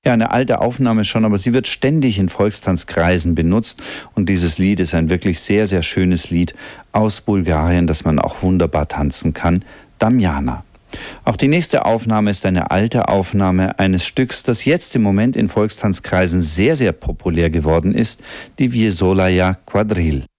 Ja, eine alte Aufnahme schon, aber sie wird ständig in Volkstanzkreisen benutzt. Und dieses Lied ist ein wirklich sehr, sehr schönes Lied aus Bulgarien, das man auch wunderbar tanzen kann. Damjana. Auch die nächste Aufnahme ist eine alte Aufnahme eines Stücks, das jetzt im Moment in Volkstanzkreisen sehr, sehr populär geworden ist, die Viesolaya Quadrille.